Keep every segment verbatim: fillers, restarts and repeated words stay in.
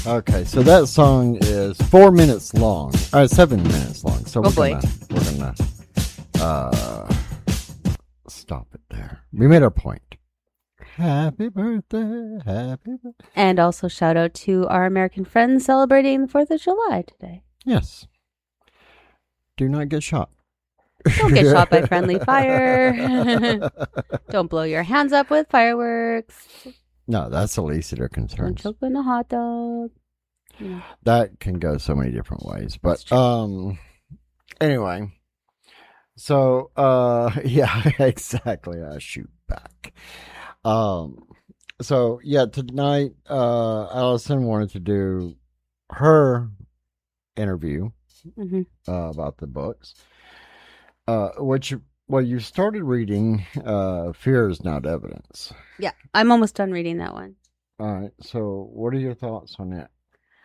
Okay, so that song is four minutes long. All right, seven minutes long. So Oh, we're boy. gonna we're gonna uh stop it there. We made our point. Happy birthday, happy birthday. And also shout out to our American friends celebrating the fourth of July today. Yes. Do not get shot. Don't get shot by friendly fire. Don't blow your hands up with fireworks. No, that's the least of their Don't concerns. choke on a hot dog. Yeah. That can go so many different ways. That's But true. um anyway. So uh yeah, exactly. I shoot back. Um so yeah, tonight uh Allison wanted to do her interview hmm uh, about the books. Uh which well you started reading uh Fear is Not Evidence. Yeah, I'm almost done reading that one. All right. So what are your thoughts on that?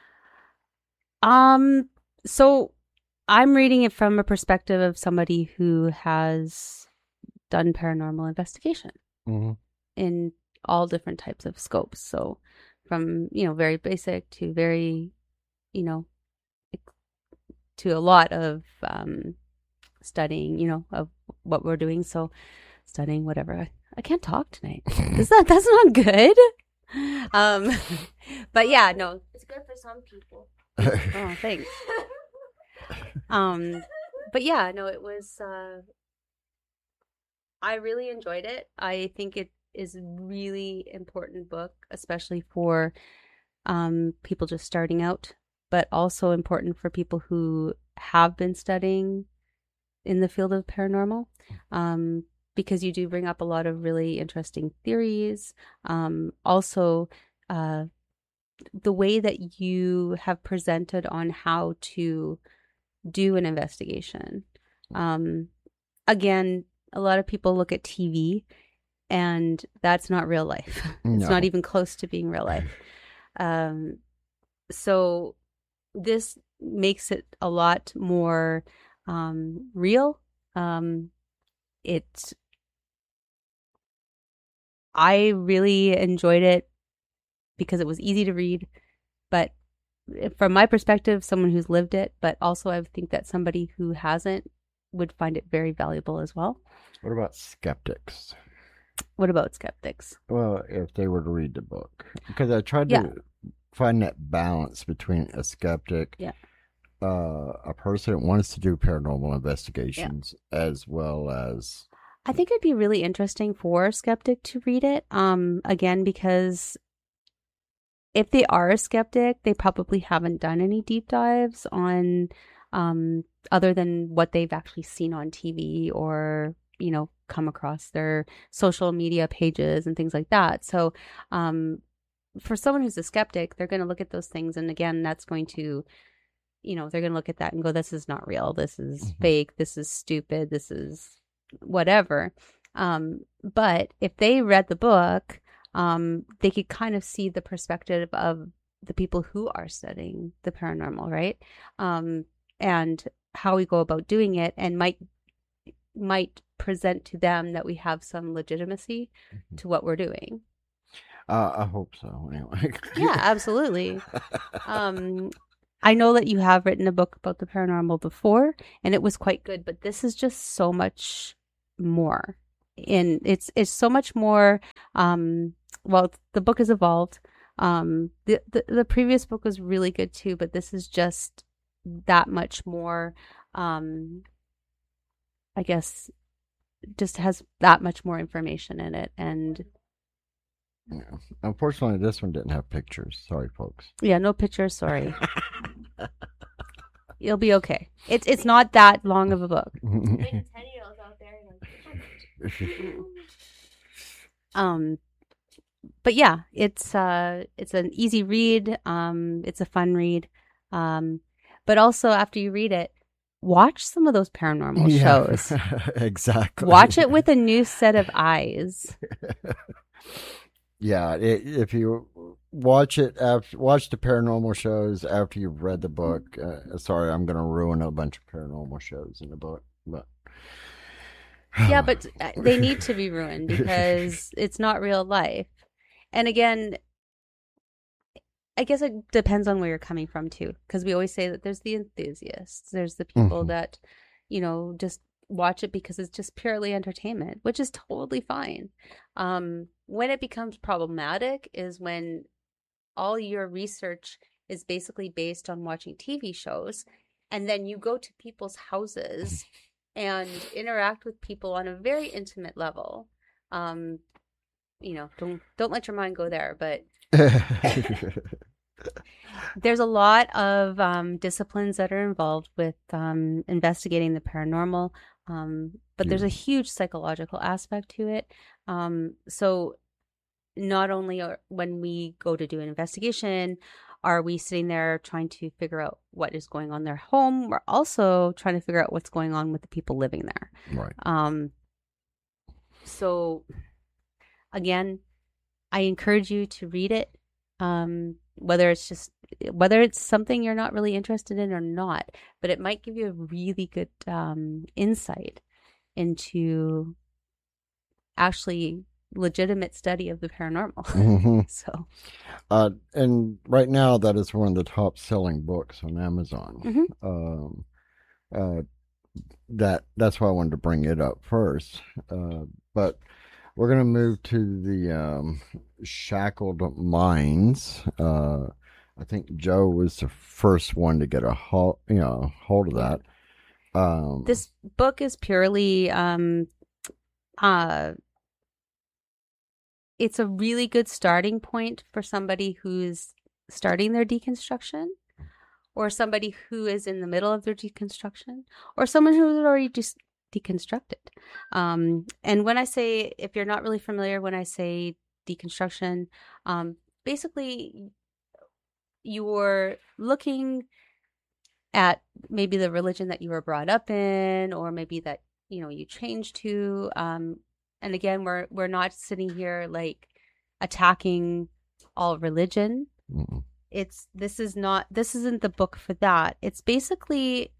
Um, so I'm reading it from a perspective of somebody who has done paranormal investigation Mm-hmm. in all different types of scopes. So from, you know, very basic to very, you know, ex- to a lot of um, studying, you know, of what we're doing. So studying whatever. I, I can't talk tonight. Is that, that's not good. Um, but yeah, no. It's good for some people. Oh, thanks. Um, but yeah, no, it was, uh, I really enjoyed it. I think it is a really important book, especially for um, people just starting out, but also important for people who have been studying in the field of paranormal, um, because you do bring up a lot of really interesting theories. Um, also, uh, the way that you have presented on how to do an investigation. Um, again, a lot of people look at T V, and that's not real life. It's No. not even close to being real life. Um, so this makes it a lot more um, real. Um, it, I really enjoyed it because it was easy to read, but from my perspective, someone who's lived it, but also I think that somebody who hasn't would find it very valuable as well. What about skeptics? What about skeptics? Well, if they were to read the book, because I tried Yeah. to find that balance between a skeptic, Yeah. uh, a person that wants to do paranormal investigations, as well as I think it'd be really interesting for a skeptic to read it. Um, again, because if they are a skeptic, they probably haven't done any deep dives on, um, other than what they've actually seen on T V or, you know, come across their social media pages and things like that. So, um, for someone who's a skeptic, they're going to look at those things. And again, that's going to, you know, they're going to look at that and go, this is not real. This is Mhm. fake. This is stupid. This is whatever. Um, but if they read the book, um, they could kind of see the perspective of the people who are studying the paranormal, right? Um, and how we go about doing it, and might might present to them that we have some legitimacy Mhm. to what we're doing. uh, I hope so. Anyway, Yeah, absolutely. Um, I know that you have written a book about the paranormal before, and it was quite good, but this is just so much more. And it's it's so much more. Um, well, the book has evolved. Um, the, the the previous book was really good too, but this is just that much more. Um, I guess just has that much more information in it, and yeah. Unfortunately, this one didn't have pictures. Sorry, folks. yeah, no pictures. Sorry. You'll be okay. It's it's not that long of a book. Even ten-year-olds out there. Like, Um, but yeah, it's uh it's an easy read. Um, it's a fun read. Um, but also after you read it, watch some of those paranormal Yeah, shows. exactly. Watch it with a new set of eyes. Yeah, i if you watch it after watch the paranormal shows after you've read the book. Uh, sorry, I'm going to ruin a bunch of paranormal shows in the book, but Yeah, but uh, they need to be ruined because it's not real life. And again, I guess it depends on where you're coming from too, because we always say that there's the enthusiasts, there's the people Mhm. that, you know, just watch it because it's just purely entertainment, which is totally fine. Um, when it becomes problematic is when all your research is basically based on watching T V shows, and then you go to people's houses and interact with people on a very intimate level. Um, you know, don't don't let your mind go there, but there's a lot of um, disciplines that are involved with um, investigating the paranormal, um, but there's Yeah. a huge psychological aspect to it. Um, so not only are, when we go to do an investigation, are we sitting there trying to figure out what is going on in their home, we're also trying to figure out what's going on with the people living there. Right. Um, so again, I encourage you to read it. Um, whether it's just whether it's something you're not really interested in or not, but it might give you a really good um, insight into actually legitimate study of the paranormal. hmm So, Uh, and right now, that is one of the top selling books on Amazon. mhm. Um, uh, that that's why I wanted to bring it up first. Uh, but we're gonna move to the um, Shackled Minds. Uh, I think Joe was the first one to get a hold, you know, hold of that. Um, This book is purely um, uh, it's a really good starting point for somebody who's starting their deconstruction, or somebody who is in the middle of their deconstruction, or someone who's already just deconstructed. Um, and when I say, if you're not really familiar, when I say deconstruction, um, basically you're looking at maybe the religion that you were brought up in, or maybe that, you know, you changed to. Um, and again, we're we're not sitting here like attacking all religion. mm, It's this is not this isn't the book for that. It's basically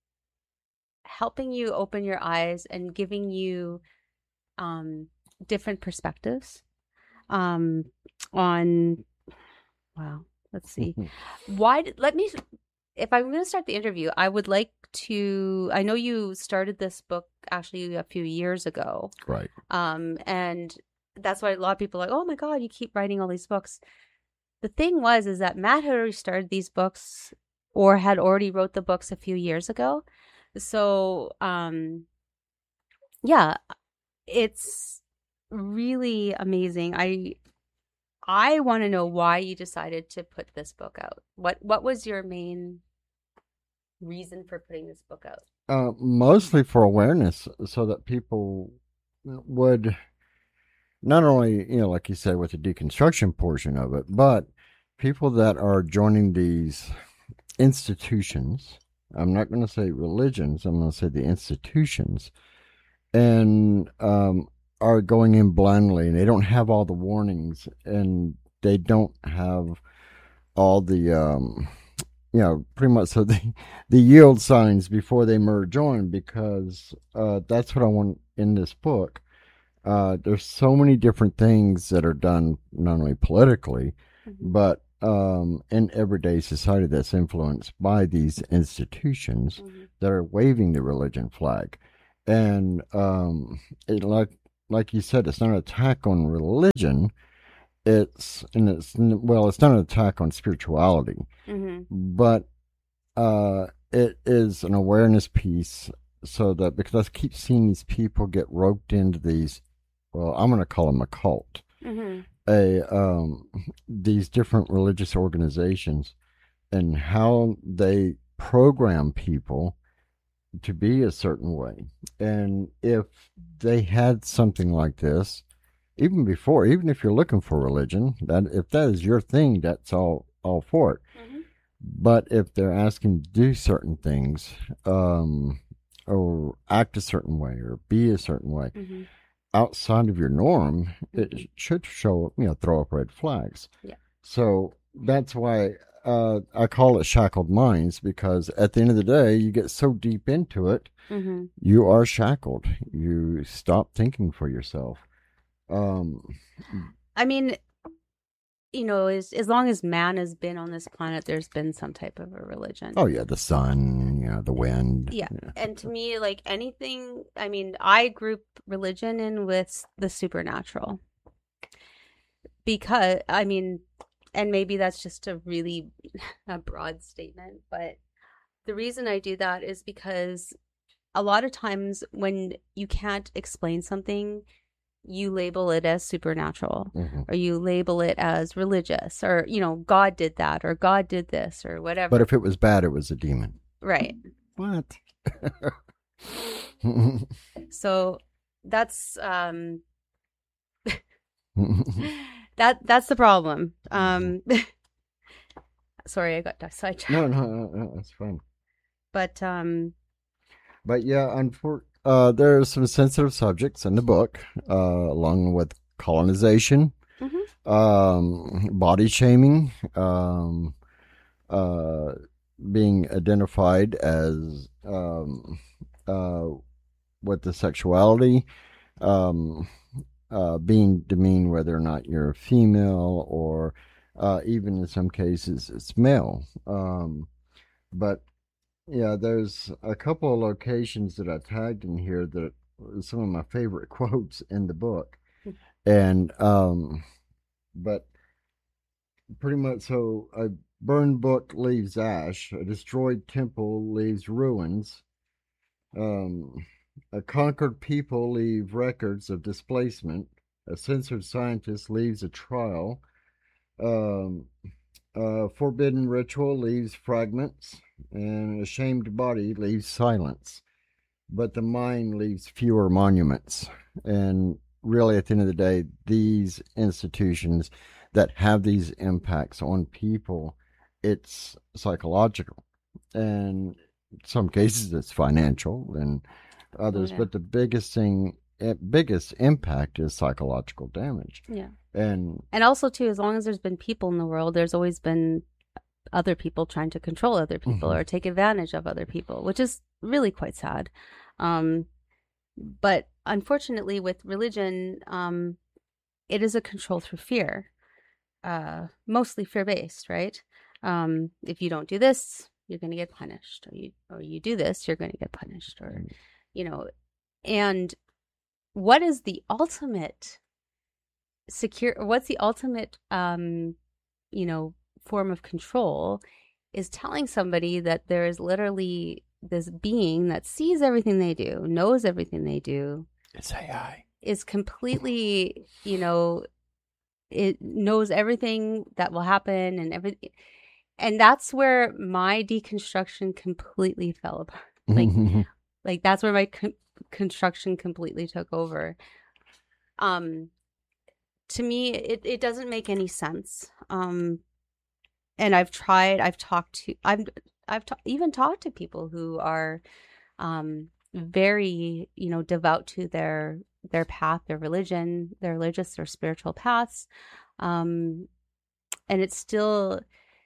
helping you open your eyes and giving you um different perspectives um on wow, let's see. Why did, let me if I'm going to start the interview, I would like to I know you started this book actually a few years ago. right. Um and that's why a lot of people are like, "Oh my God, you keep writing all these books." The thing was is that Matt had already started these books or had already wrote the books a few years ago. So, um, yeah, it's really amazing. I I want to know why you decided to put this book out. What what was your main reason for putting this book out? Uh, mostly for awareness, so that people would not only, you know, like you said, with the deconstruction portion of it, but people that are joining these institutions. I'm not going to say religions. I'm going to say the institutions, and um, are going in blindly, and they don't have all the warnings, and they don't have all the um, you know, pretty much so the the yield signs before they merge on, because uh, that's what I want in this book. Uh, there's so many different things that are done, not only politically, Mm-hmm. but um, in everyday society that's influenced by these institutions Mm-hmm. that are waving the religion flag. And um, it, like like you said, it's not an attack on religion. It's and it's well, it's not an attack on spirituality, Mm-hmm. but uh, it is an awareness piece. So that, because I keep seeing these people get roped into these, well, I'm going to call them a cult, Mm-hmm. a um, these different religious organizations, and how they program people to be a certain way. And if they had something like this, even before, even if you're looking for religion, that if that is your thing, that's all all for it. Mm-hmm. But if they're asking to do certain things, um, or act a certain way, or be a certain way, Mm-hmm. outside of your norm, it should show, you know, throw up red flags. Yeah. So that's why uh, I call it Shackled Minds, because at the end of the day, you get so deep into it, Mm-hmm. you are shackled. You stop thinking for yourself. Um, I mean, you know, as as long as man has been on this planet, there's been some type of a religion. Oh yeah, the sun, you know, the wind. Yeah. And to me, like anything, I mean, I group religion in with the supernatural. Because, I mean, and maybe that's just a really a broad statement, but the reason I do that is because a lot of times when you can't explain something, you label it as supernatural, Mm-hmm. or you label it as religious, or, you know, God did that, or God did this, or whatever. But if it was bad, it was a demon. Right. What? So that's um that that's the problem. Um sorry, I got sidetracked. no, no, no, no, that's fine. But um But yeah, unfor- uh, there are some sensitive subjects in the book, uh, along with colonization, mhm. um, body shaming, um, uh, being identified as um, uh, with the sexuality, um, uh, being demeaned whether or not you're a female or uh, even in some cases it's male. Um, but yeah, there's a couple of locations that I tagged in here that are some of my favorite quotes in the book. And, um, but pretty much so a burned book leaves ash, a destroyed temple leaves ruins, um, a conquered people leave records of displacement, a censored scientist leaves a trial, um, a forbidden ritual leaves fragments, and a shamed body leaves silence. But the mind leaves fewer monuments. And really, at the end of the day, these institutions that have these impacts on people, it's psychological. And in some cases, it's financial, and others. Yeah. But the biggest thing, biggest impact is psychological damage. Yeah. And and also too, as long as there's been people in the world, there's always been other people trying to control other people Mhm. or take advantage of other people, which is really quite sad. Um, but unfortunately, with religion, um, it is a control through fear, uh, mostly fear-based, right? Um, if you don't do this, you're going to get punished, or you or you do this, you're going to get punished, or you know. And what is the ultimate secure? What's the ultimate, um, you know, form of control? Is telling somebody that there is literally this being that sees everything they do, knows everything they do. It's A I. Is completely, you know, it knows everything that will happen and everything. And that's where my deconstruction completely fell apart. Like, like that's where my con- construction completely took over. Um, to me, it, it doesn't make any sense. Um, and I've tried, I've talked to, I've, I've ta- even talked to people who are, um, very, you know, devout to their, their path, their religion, their religious or spiritual paths. Um, and it's still,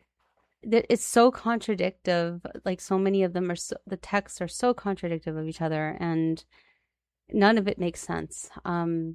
it's so contradictive. Like so many of them are, so, the texts are so contradictive of each other, and none of it makes sense. Um,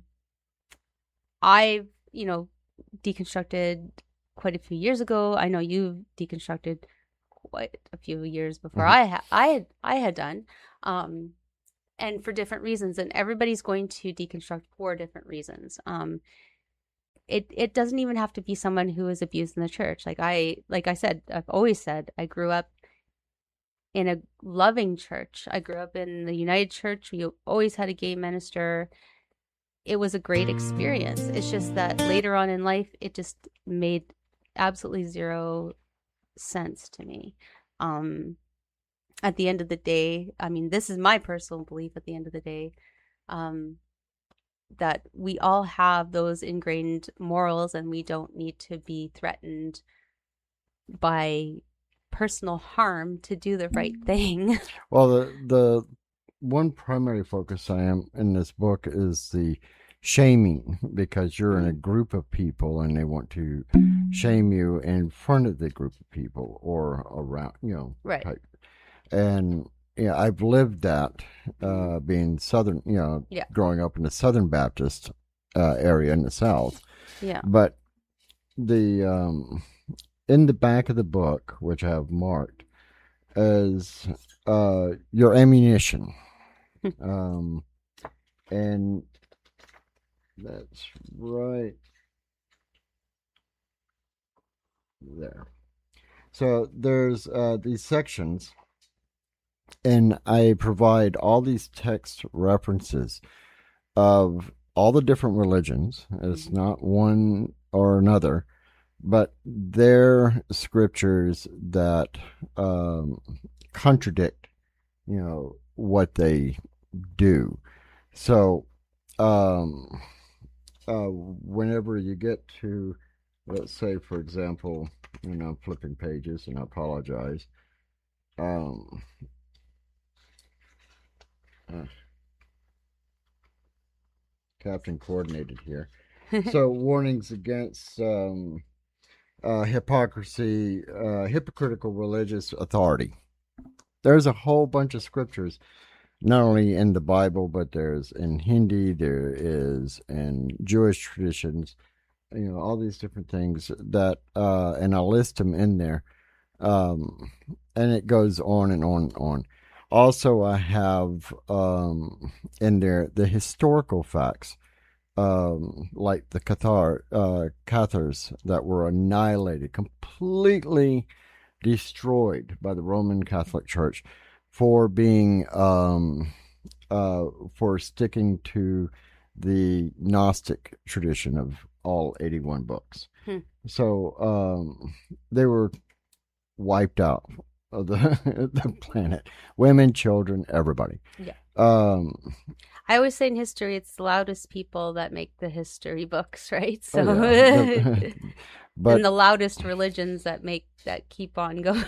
I've, you know, deconstructed quite a few years ago. I know you've deconstructed quite a few years before mm-hmm. I had I had I had done, um, and for different reasons. And everybody's going to deconstruct for different reasons. Um, it it doesn't even have to be someone who is abused in the church. Like I like I said, I've always said I grew up in a loving church. I grew up in the United Church. We always had a gay minister. It was a great experience. It's just that later on in life, it just made absolutely zero sense to me. Um, at the end of the day, I mean, this is my personal belief at the end of the day, um, that we all have those ingrained morals and we don't need to be threatened by personal harm to do the right thing. Well, the, the one primary focus I am in this book is the shaming, because you're in a group of people and they want to shame you in front of the group of people or around, you know, right. Type. And yeah, I've lived that, uh, being Southern, you know, yeah. growing up in the Southern Baptist uh, area in the South. Yeah. But the um, in the back of the book, which I have marked as uh, your ammunition, um, and that's right there. So there's uh, these sections, and I provide all these text references of all the different religions. It's not one or another, but they're scriptures that um, contradict, you know, what they do. So, um, uh, whenever you get to, let's say, for example, you know, I'm flipping pages, and I apologize. Um, uh, Captain coordinated here. So, warnings against um, uh, hypocrisy, uh, hypocritical religious authority. There's a whole bunch of scriptures, not only in the Bible, but there's in Hindi, there is in Jewish traditions, you know, all these different things that, uh, and I'll list them in there. Um, and it goes on and on and on. Also, I have um, in there the historical facts, um, like the Cathar, uh, Cathars that were annihilated, completely destroyed by the Roman Catholic Church for being, um, uh, for sticking to the Gnostic tradition of all eighty-one books. Hmm. So um, they were wiped out of the the planet. Women, children, everybody. Yeah. Um, I always say in history, it's the loudest people that make the history books, right? So, oh, yeah. But and the loudest religions that make that keep on going.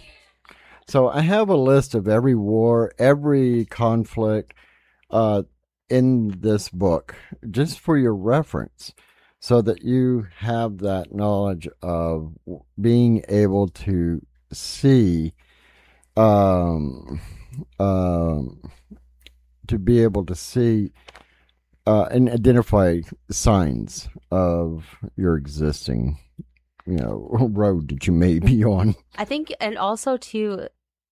so I have a list of every war, every conflict uh, in this book, just for your reference, so that you have that knowledge of being able to see, um, um, to be able to see uh, and identify signs of your existing, you know, road that you may be on. I think, and also too,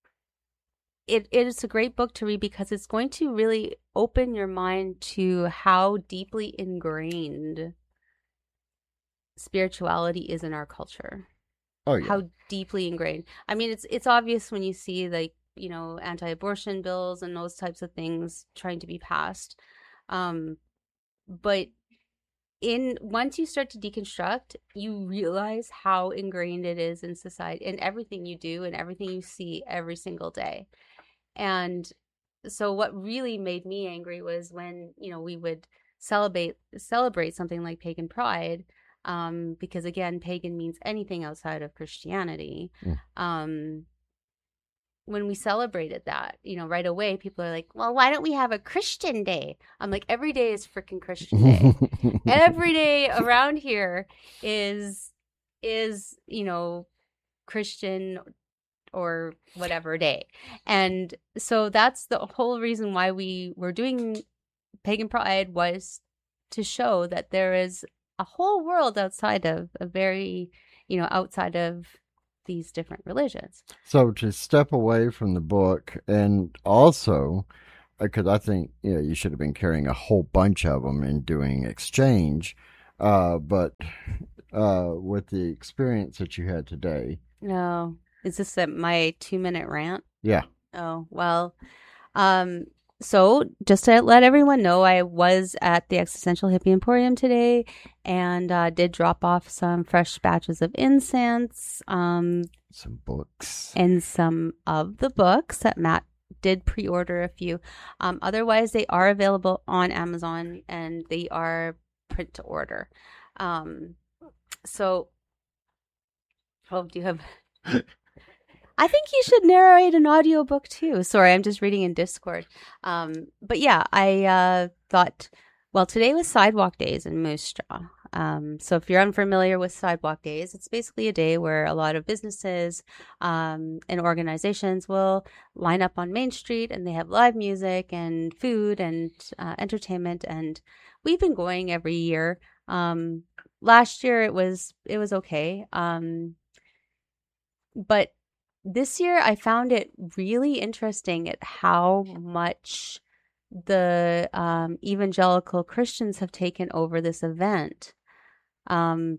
it it is a great book to read because it's going to really open your mind to how deeply ingrained spirituality is in our culture. Oh yeah. How deeply ingrained. I mean, it's it's obvious when you see, like, you know, anti-abortion bills and those types of things trying to be passed. Um, but in once you start to deconstruct, you realize how ingrained it is in society, in everything you do and everything you see every single day. And so what really made me angry was when, you know, we would celebrate celebrate something like Pagan Pride, um, because again, pagan means anything outside of Christianity. Mm. Um, when we celebrated that, you know, right away, people are like, well, why don't we have a Christian day? I'm like, every day is freaking Christian day. Every day around here is, is, you know, Christian or whatever day. And so that's the whole reason why we were doing Pagan Pride, was to show that there is a whole world outside of a very, you know, outside of these different religions. So to step away from the book, and also because I think, you know, you should have been carrying a whole bunch of them and doing exchange, uh, but uh, with the experience that you had today. No, is this a, my two minute rant? Yeah. Oh, well, um, so just to let everyone know, I was at the Existential Hippie Emporium today and uh, did drop off some fresh batches of incense, um, some books, and some of the books that Matt did pre-order a few. Um, otherwise, they are available on Amazon and they are print to order. Um, so, oh, do you have... I think you should narrate an audiobook too. Sorry, I'm just reading in Discord. Um, but yeah, I uh, thought, well, today was Sidewalk Days in Moose Straw. Um, so if you're unfamiliar with Sidewalk Days, it's basically a day where a lot of businesses um, and organizations will line up on Main Street, and they have live music and food and uh, entertainment. And we've been going every year. Um, last year it was it was okay. Um, but this year I found it really interesting at how much the um, evangelical Christians have taken over this event. Um,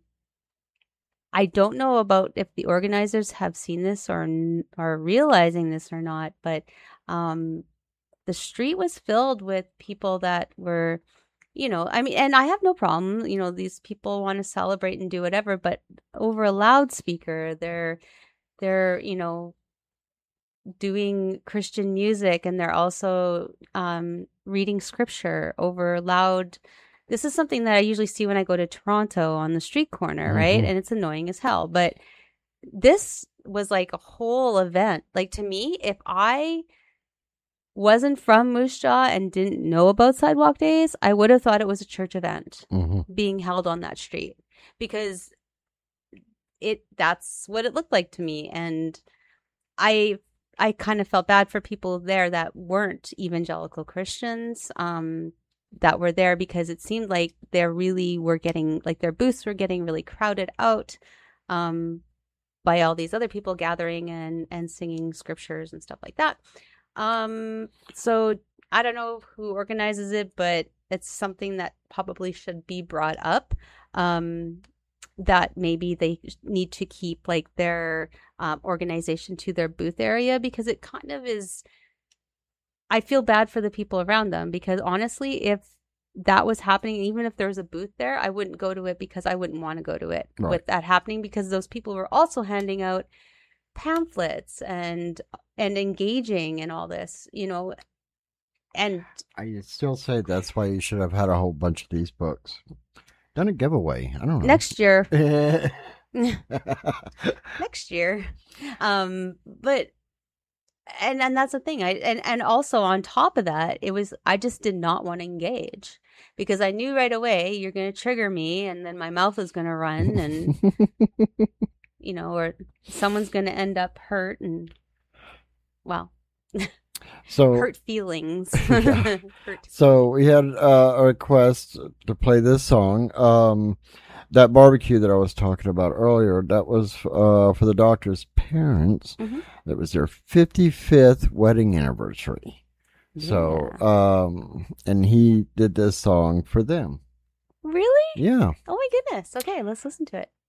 I don't know about if the organizers have seen this or are realizing this or not, but um, the street was filled with people that were, you know, I mean, and I have no problem, you know, these people want to celebrate and do whatever, but over a loudspeaker, they're, they're, you know, doing Christian music, and they're also um, reading scripture over loud. This is something that I usually see when I go to Toronto on the street corner, right? Mm-hmm. And it's annoying as hell. But this was like a whole event. Like, to me, if I wasn't from Moose Jaw and didn't know about Sidewalk Days, I would have thought it was a church event Mm-hmm. being held on that street, because it that's what it looked like to me. And I I kind of felt bad for people there that weren't evangelical Christians, um, that were there, because it seemed like they really were getting, like, their booths were getting really crowded out um, by all these other people gathering and, and singing scriptures and stuff like that. Um, so I don't know who organizes it, but it's something that probably should be brought up. Um, that maybe they need to keep like their um, organization to their booth area, because it kind of is. I feel bad for the people around them, because honestly, if that was happening, even if there was a booth there, I wouldn't go to it, because I wouldn't want to go to it Right. with that happening, because those people were also handing out pamphlets and and engaging and all this, you know. And I still say that's why you should have had a whole bunch of these books. Done a giveaway. I don't know. next year, Mm-hmm. next year, um, but and and that's the thing. I and and also on top of that, it was I just did not want to engage, because I knew right away you're going to trigger me, and then my mouth is going to run, and you know, or someone's going to end up hurt, and well, So hurt feelings. Yeah. Hurt. So we had uh, a request to play this song. Um, that barbecue that I was talking about earlier, that was uh, for the doctor's parents. Mhm. That was their fifty-fifth wedding anniversary. So, Yeah. um, and he did this song for them. Really? Yeah. Oh my goodness. Okay, let's listen to it.